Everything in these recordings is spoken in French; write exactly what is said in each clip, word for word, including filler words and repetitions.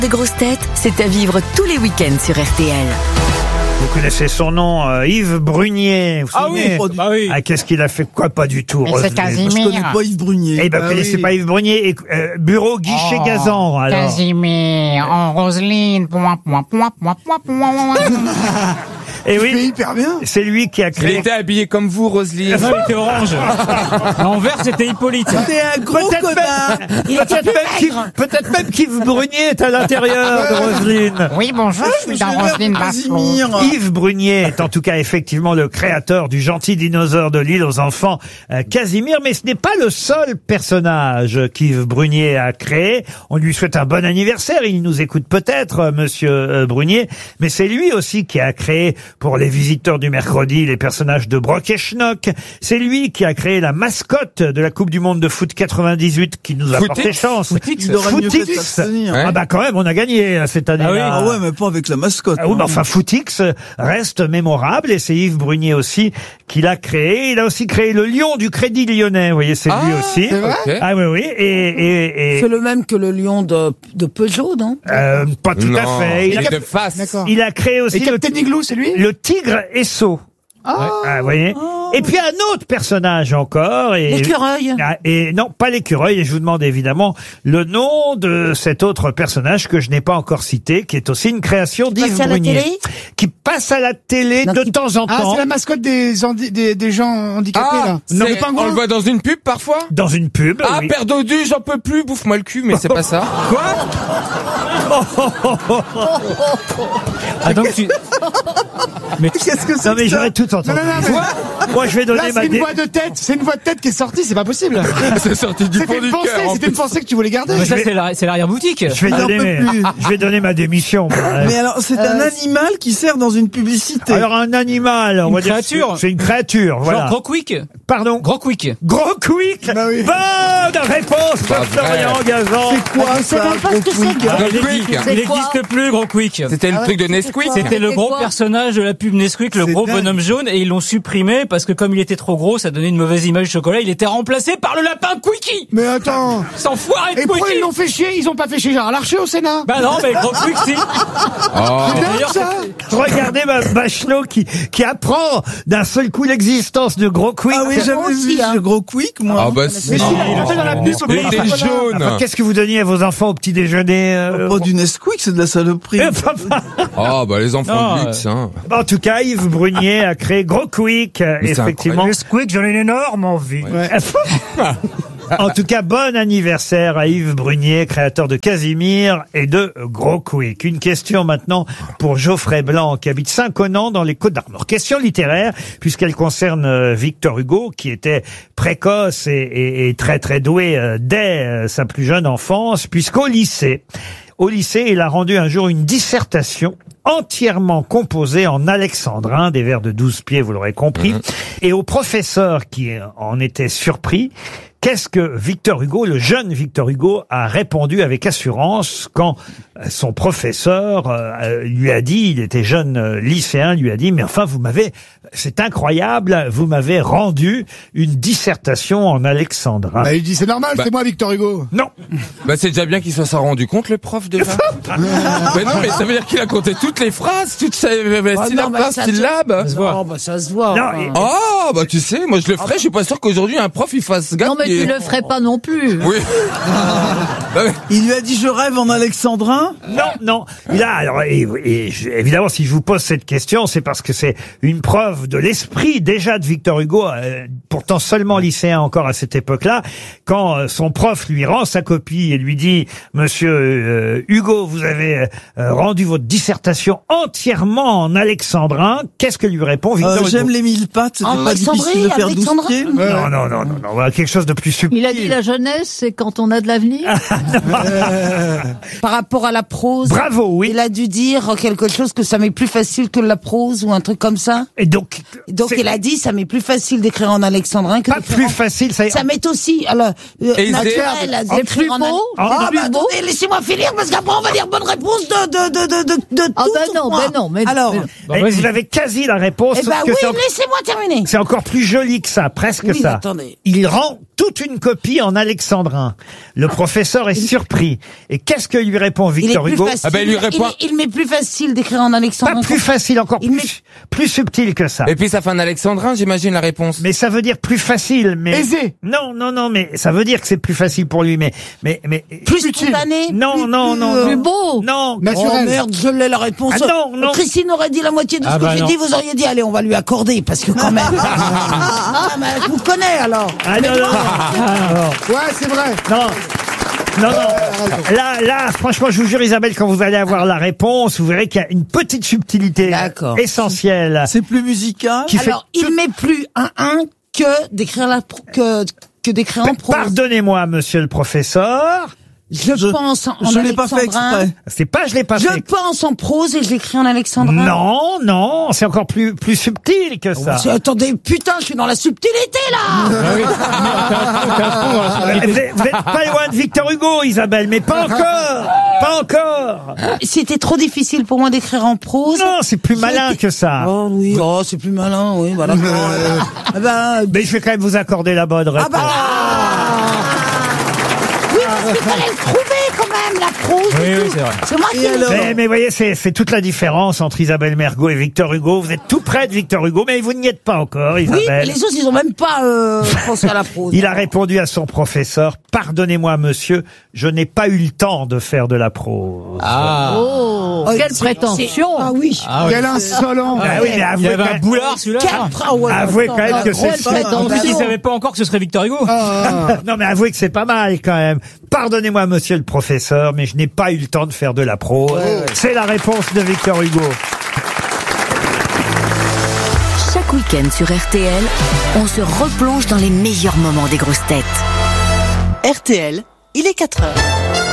Des grosses têtes, c'est à vivre tous les week-ends sur R T L. Vous connaissez son nom, euh, Yves Brunier. Vous Ah souvenez oui, ah oui. Ah, qu'est-ce qu'il a fait? Quoi, pas du tout. Mais c'est Roselyne. Casimir. Je connais pas Yves Brunier. Eh ben, vous Ah connaissez oui. pas Yves Brunier et, euh, bureau guichet Oh, gazan, alors. Casimir, en Roselyne, point, point, point, point, point, point. Et Il fait oui, hyper bien. c'est lui qui a Il créé. était habillé comme vous, Roselyne. Non, il était orange. En vert, c'était Hippolyte. T'es un gros Peut-être connard. Peut-être même qu'Yves- peut-être même qu'Yves Brunier est à l'intérieur de Roselyne. Oui, bonjour, je suis dans Roselyne Basson. Casimir. Yves Brunier est en tout cas effectivement le créateur du gentil dinosaure de l'île aux enfants, euh, Casimir, mais ce n'est pas le seul personnage qu'Yves Brunier a créé. On lui souhaite un bon anniversaire, il nous écoute peut-être, euh, monsieur euh, Brunier, mais c'est lui aussi qui a créé pour les visiteurs du mercredi les personnages de Brock et Schnock. C'est lui qui a créé la mascotte de la Coupe du Monde de foot quatre-vingt-dix-huit qui nous a Footix. porté chance. Il aurait mieux fait de Footix. s'abstenir. Ouais. Ah bah quand même, on a gagné euh, cette année-là. Ah ouais, mais pas avec la mascotte. Ah oui, mais hein. enfin, Footix reste mémorable et c'est Yves Brunier aussi qui l'a créé. Il a aussi créé le lion du Crédit Lyonnais. Vous voyez, c'est lui aussi. c'est vrai Ok. Ah oui, oui. Et, et, et C'est le même que le lion de, de Peugeot, non? euh, pas tout Non, à fait. Il il a, est de face. il a créé aussi le, Igloo, c'est lui? le tigre Esso. Ah, vous voyez. Et puis un autre personnage encore. Et, L'écureuil. Ah, et non, pas l'écureuil. Et je vous demande évidemment le nom de cet autre personnage que je n'ai pas encore cité, qui est aussi une création d'Yves passe à la Brunier, télé qui passe à la télé Non, de qui- temps en Ah, temps. c'est la mascotte des, handi- des, des gens handicapés, Ah, là. c'est- Non, le on pingouin. le voit dans une pub parfois. Dans une pub. Ah, oui. père dodu, j'en peux plus, bouffe-moi le cul, mais c'est pas ça. Quoi? Ah, donc tu... Qu'est-ce que c'est Non mais que ça j'aurais tout entendu. Non, non, non, mais- Moi je vais donner Là, ma c'est une dé- voix de tête. C'est une voix de tête qui est sortie, c'est pas possible. C'est sorti du C'était fond une du pensée, cœur. en c'était une plus. pensée que tu voulais garder. Mais ça, c'est l'arrière-boutique. je vais J'en donner peux mes- plus. je vais donner ma démission. moi. Mais alors, c'est un animal qui sert dans une publicité. Alors un animal, on Une va dire créature. c'est une créature, voilà. Quick. Pardon. Gros Quick. Gros Quick. Bah oui. Bonne réponse de Pas Florian vrai. Gazan. c'est quoi je sais ça, même pas gros ce que c'est. quick? Ah, il Quick. existe- C'est il quoi n'existe plus, Gros Quick. C'était le Ah truc de ouais, Nesquik. c'était C'était le C'est gros quoi personnage de la pub Nesquik, le C'est gros dingue. bonhomme jaune, et ils l'ont supprimé parce que comme il était trop gros, ça donnait une mauvaise image du chocolat. Il était remplacé par le lapin Quickie. Mais attends. Sans foiré de Et pourquoi Quickie. ils l'ont fait chier? Ils ont pas fait chier Gérard Larcher au Sénat? Bah non, mais Gros Quick, si. Oh. D'ailleurs, ça. Regardez ma Bachelot qui qui apprend d'un seul coup l'existence de Gros Quick. Ah oui, j'avais aussi, vu hein. ce gros quick, moi. Ah bah si. Mais si, il a fait dans la pub. Il était jaune. Enfin, qu'est-ce que vous donniez à vos enfants au petit déjeuner euh, Pas du Nesquik, c'est de la saloperie. euh, papa Oh bah les enfants Non, de luxe, hein. En tout cas, Yves Brunier a créé Gros Quick, euh, Mais c'est effectivement. Nesquik, j'en ai une énorme envie. En tout cas, bon anniversaire à Yves Brunier, créateur de Casimir et de Gros Quick. Une question maintenant pour Geoffrey Blanc, qui habite Saint-Connan dans les Côtes-d'Armor. Question littéraire, puisqu'elle concerne euh, Victor Hugo, qui était précoce et, et- et très très doué euh, dès euh, sa plus jeune enfance, puisqu'au lycée, au lycée, il a rendu un jour une dissertation entièrement composée en alexandrin, des vers de douze pieds, vous l'aurez compris. Et au professeur qui en était surpris, qu'est-ce que Victor Hugo, le jeune Victor Hugo, a répondu avec assurance quand euh, son professeur euh, lui a dit, il était jeune euh, lycéen, lui a dit, mais enfin, vous m'avez, c'est incroyable, vous m'avez rendu une dissertation en alexandrin. Bah, il dit c'est normal, Bah. c'est moi Victor Hugo. Non, Bah c'est déjà bien qu'il soit s'en rendu compte, le prof, déjà. Mais non, mais ça veut dire qu'il a compté toutes les phrases, toutes ces Ah syllabes, non, bah, ça se- syllabes. Non, bah, ça se voit. non, enfin. et- Oh, bah tu sais, moi je le ferais, je suis pas sûr qu'aujourd'hui un prof il fasse gaffe. Non, mais qu'il- tu le ferais pas non plus. Oui. Bah, mais- Il lui a dit je rêve en alexandrin. non, non. Il a, alors, et, et je- évidemment, si je vous pose cette question, c'est parce que c'est une preuve de l'esprit déjà de Victor Hugo, euh, pourtant seulement lycéen encore à cette époque-là, quand euh, son prof lui rend sa copie et lui dit, Monsieur euh, Hugo, vous avez euh, rendu votre dissertation entièrement en alexandrin. Qu'est-ce que lui répond Victor Euh, Hugo? J'aime les mille pattes, c'était En pas difficile de faire douze alexandrin, pieds. Non, non, non, non, non, voilà, quelque chose de plus subtil. Il a dit la jeunesse, c'est quand on a de l'avenir. Par rapport à la prose. Bravo, oui. Il a dû dire quelque chose que ça m'est plus facile que la prose ou un truc comme ça. Et donc, Donc c'est il a dit ça m'est plus facile d'écrire en alexandrin que pas d'écrire plus en- facile. Ça, Ça m'est aussi alors euh, Aisé. naturel à C'est d'écrire plus en beau. al- Ah, Ah plus bah beau. attendez, laissez-moi finir parce qu'après on va dire bonne réponse de de de de de, de Ah tout ben ou non, quoi. ben non, mais- Alors, mais non. Bah, et vas-y. vous avez quasi la réponse. eh sauf ben que oui, c'est en- laissez-moi terminer. c'est encore plus joli que ça, presque Oui, ça. attendez. Il rend toute une copie en alexandrin. Le professeur est surpris. Et qu'est-ce que lui répond Il est Victor plus Hugo? facile. Ah ben, il lui répond- il, il met plus facile d'écrire en alexandrin. Pas plus facile, encore Il plus, met- plus subtil que ça. Et puis ça fait un alexandrin, j'imagine, la réponse. Mais ça veut dire plus facile, mais... Aisé. Non, non, non, mais ça veut dire que c'est plus facile pour lui, mais... mais, mais... Plus Utile. spontané. Non, plus, non, plus, non, euh, non. Plus beau. Non. Oh Naturel. merde, je l'ai la réponse. Ah non, non. Christine aurait dit la moitié de ce Ah que bah j'ai non. dit, vous auriez dit, allez, on va lui accorder, parce que quand même. Ah, mais je vous connais alors. Ah non, non, non. Ouais, c'est vrai. Non. Non, non. Là, là, franchement, je vous jure, Isabelle, quand vous allez avoir la réponse, vous verrez qu'il y a une petite subtilité D'accord. essentielle. C'est plus musical. Qui fait Alors, il met plus un un que d'écrire la pro- que que d'écrire en prose. Pardonnez-moi, monsieur le professeur. Je, Je- pense en, en Je l'ai pas fait alexandrin. exprès. C'est pas, je l'ai pas Je fait. pense en prose et je l'écris en alexandrin. Non, non, c'est encore plus, plus subtil que ça. C'est- Attendez, putain, je suis dans la subtilité là. Vous êtes, vous êtes pas loin de Victor Hugo, Isabelle, mais pas encore. Pas encore. C'était trop difficile pour moi d'écrire en prose. Non, c'est plus malin que ça. Oh oui, oh c'est plus malin, oui, voilà. Ah bah, Mais je vais quand même vous accorder la bonne réponse. ah bah. Oui, parce qu'il fallait le trouver quand même, la prose. Oui, et oui, tout. c'est vrai. C'est moi qui Et alors Mais, mais voyez, c'est, c'est toute la différence entre Isabelle Mergo et Victor Hugo. Vous êtes tout près de Victor Hugo, mais vous n'y êtes pas encore, Oui, Isabelle. mais les autres, ils ont même pas euh, pensé à la prose. Il a répondu à son professeur, « Pardonnez-moi, monsieur, je n'ai pas eu le temps de faire de la prose. Ah. Oh, quelle prétention. Ah oui. Quel insolent. Ah oui, mais Il avouez, avait quand un même- boulard, celui-là. Quelle Ah. pra- ouais, Avouez attends, quand même la que grosse c'est- En plus, il prétention. savait pas encore que ce serait Victor Hugo. Non, mais avouez que c'est pas mal quand même. Pardonnez-moi, monsieur le professeur, mais je n'ai pas eu le temps de faire de la prose. C'est la réponse de Victor Hugo. Chaque week-end sur R T L, on se replonge dans les meilleurs moments des grosses têtes. R T L, il est quatre heures.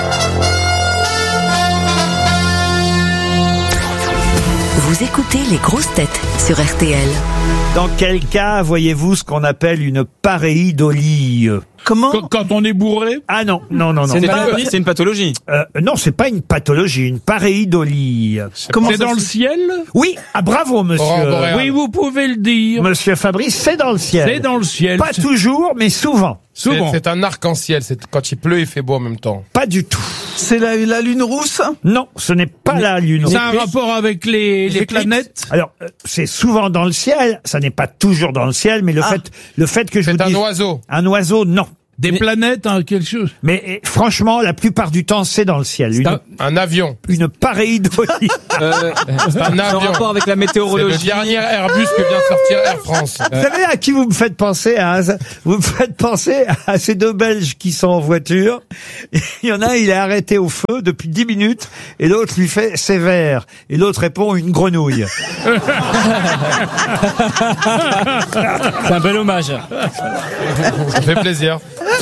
Vous écoutez les grosses têtes sur R T L. Dans quel cas voyez-vous ce qu'on appelle une pareidolie? Comment Quand, quand on est bourré. Ah non, non, non, non. C'est une pas- maladie. c'est une pathologie. Euh, non, c'est pas une pathologie, une pareidolie. Comment C'est ça dans le se- ciel. Oui, ah bravo, monsieur. Aurore boréale. Oui, vous pouvez le dire. Monsieur Fabrice, c'est dans le ciel. C'est dans le ciel. Pas toujours, mais souvent. Souvent. C'est un arc-en-ciel. C'est quand il pleut, il fait beau en même temps. Pas du tout. C'est la, la lune rousse. Non, ce n'est pas la lune. C'est un rapport avec les, les planètes. Alors, euh, c'est souvent dans le ciel. Ça n'est pas toujours dans le ciel, mais le Ah. fait, le fait que je vous C'est un dise oiseau. un oiseau, non. Des planètes, hein, quelque chose. Mais eh, franchement, la plupart du temps, c'est dans le ciel. Une, un- Un avion. une pareidolie. C'est un avion. avec la C'est le dernier Airbus que vient sortir Air France. Vous savez à qui vous me faites penser, hein Vous me faites penser à ces deux Belges qui sont en voiture. Il y en a un, il est arrêté au feu depuis dix minutes, et l'autre lui fait sévère. Et l'autre répond une grenouille. C'est un bel hommage. Ça fait plaisir.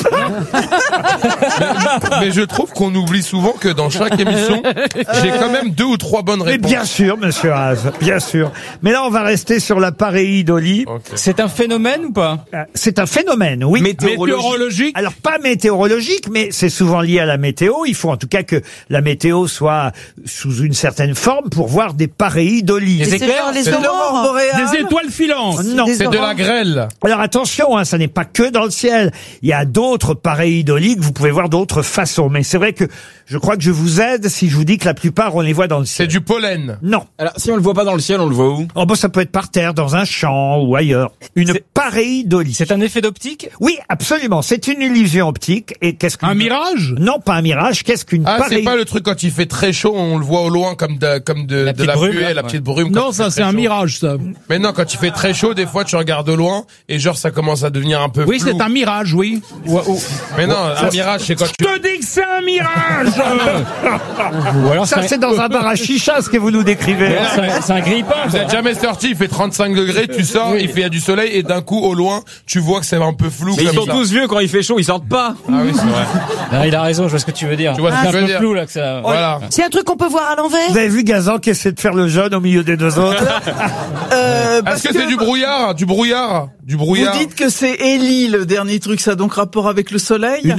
mais, mais je trouve qu'on oublie souvent que dans chaque émission, j'ai quand même deux ou trois bonnes Mais réponses. bien sûr, monsieur Haas, bien sûr. Mais là, on va rester sur la pareidolie. Ok. C'est un phénomène ou pas? Euh, C'est un phénomène, oui. Météorologique. Alors pas météorologique, mais c'est souvent lié à la météo. Il faut en tout cas que la météo soit sous une certaine forme pour voir des pareidolies. Les C'est éclairs, genre les c'est L'aurore aurores. boréale. Des étoiles filantes. Non. Des C'est de la aurores. grêle. Alors attention, hein, ça n'est pas que dans le ciel. Il y a d'autres pareidolies que vous pouvez voir d'autres façons. Mais c'est vrai que je crois que je vous aide si je vous dis que la plupart on les voit dans le C'est ciel. du pollen. Non. Alors, si on le voit pas dans le ciel, on le voit où? Oh bon, ça peut être par terre, dans un champ ou ailleurs. Une C'est- pareidolie. C'est un effet d'optique? Oui, absolument. C'est une illusion optique. Et qu'est-ce qu'une... Un mirage. Non, pas un mirage. Qu'est-ce qu'une Ah, c'est pareidolie? pas le truc quand il fait très chaud, on le voit au loin comme de, comme de, La de petite la brume, buée, là, la ouais. petite brume. Non, quand il ça fait c'est très un chaud. mirage, ça. Mais non, quand il fait très chaud, des fois tu regardes de loin et genre ça commence à devenir un peu Oui, flou. c'est un mirage, oui. Ou, ou- Mais non, un mirage, c'est quand Je tu... te dis que c'est un mirage. ou alors Ça, c'est dans un bar à chicha, ce que vous nous décrivez. ou alors c'est un- c'est un grille-pain. Vous êtes jamais sorti, il fait trente-cinq degrés, tu sors, il fait il y a du soleil et d'un coup au loin, tu vois que c'est un peu flou comme ça. vieux quand il fait chaud, ils sortent pas. Ah oui, c'est vrai. Non, il a raison, je vois ce que tu veux dire. Tu vois ce que c'est je un veux peu dire. flou là que ça. Voilà. C'est un truc qu'on peut voir à l'envers. Vous avez vu Gazan qui essaie de faire le jeune au milieu des deux autres? Euh, parce Est-ce que, c'est du brouillard? Du brouillard? Du Vous brouillard? dites que c'est Élie, le dernier truc, ça a donc rapport avec le soleil? Une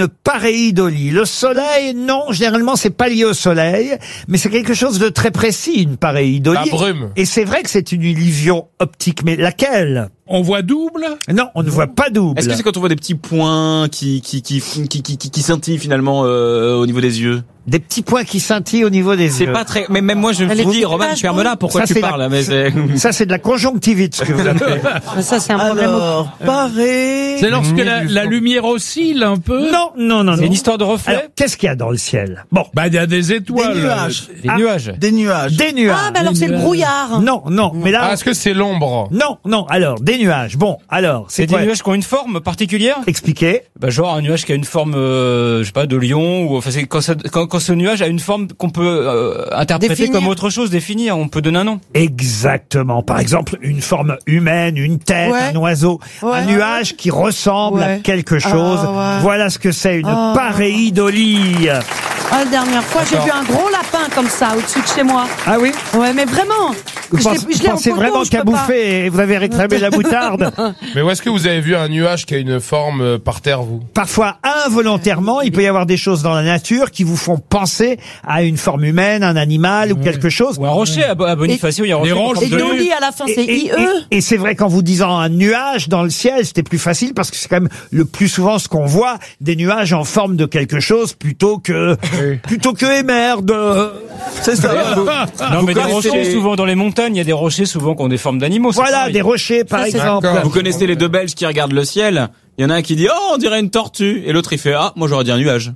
une pareidolie. Le soleil, non, généralement c'est pas lié au soleil, mais c'est quelque chose de très précis, une pareidolie. La brume. Et c'est vrai que c'est une illusion optique, mais laquelle? On voit double? Non, on ne voit pas double. Est-ce que c'est quand on voit des petits points qui qui qui qui qui, qui, qui scintillent finalement euh, au niveau des yeux? Des petits points qui scintillent au niveau des C'est yeux. pas très. Mais même moi, je me dis, Roman, ferme-la. Pourquoi Ça, tu c'est la- parles? Mais c'est. Ça, c'est de la conjonctivite, ce que vous appelez. Ça, c'est un problème. Alors, pareil. C'est lorsque la, la lumière oscille un peu? Non, non, non, non. C'est une histoire de reflet. Alors, qu'est-ce qu'il y a dans le ciel? Bon. Bah, il y a des étoiles. Des nuages. Des Ah. nuages. Des nuages. Des nuages. Ah, bah alors c'est le brouillard. Non, non, mais là... Ah, est-ce que c'est l'ombre? Non, non, alors, des nuages. Bon, alors, c'est C'est quoi? des nuages qui ont une forme particulière. Expliquez. Bah, genre un nuage qui a une forme, euh, je sais pas, de lion, ou enfin c'est quand, ça- quand, quand ce nuage a une forme qu'on peut euh, interpréter Définir. comme autre chose, définir, on peut donner un nom. Exactement. Par exemple, une forme humaine, une tête, Ouais. un oiseau, Ouais. un nuage qui ressemble à Ouais. quelque chose. Ah, ouais. Voilà ce que c'est une Ah. pareidolie. Ah, la dernière fois, j'ai vu un gros lapin comme ça au-dessus de chez moi. Ah oui? Ouais, mais vraiment. Vous Je pensez, l'ai- je l'ai en pensez photo, vraiment je qu'à peux pas. bouffer et vous avez réclamé la moutarde? Mais où est-ce que vous avez vu un nuage qui a une forme euh, par terre, vous? Parfois, involontairement, il peut y avoir des choses dans la nature qui vous font penser à une forme humaine, un animal ou quelque chose. Ou un rocher à, Bo- à Bonifacio, il y a un Des rocher. en roches forme Et de- Dolly, à la fin, c'est Et, I et- E. et- et c'est vrai qu'en vous disant un nuage dans le ciel, c'était plus facile parce que c'est quand même le plus souvent ce qu'on voit, des nuages en forme de quelque chose plutôt que plutôt que émerde. C'est ça. Non, mais des connaissez rochers, les- souvent dans les montagnes, il y a des rochers souvent qui ont des formes d'animaux. c'est Voilà, pareil. des rochers par Ça, c'est- exemple. Vous connaissez les deux Belges qui regardent le ciel? Il y en a un qui dit, oh, on dirait une tortue. Et l'autre, il fait, ah, moi, j'aurais dit un nuage.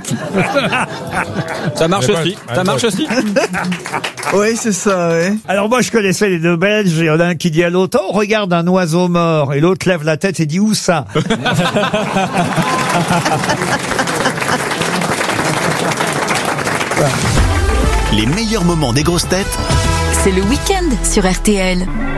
Ça marche Mais pas- aussi. ouais, Ça marche ouais. aussi. Oui, c'est ça, ouais. Alors moi je connaissais les deux Belges, il y en a un qui dit à l'autre, oh, regarde un oiseau mort, et l'autre lève la tête et dit où ça? Les meilleurs moments des grosses têtes C'est le week-end sur R T L.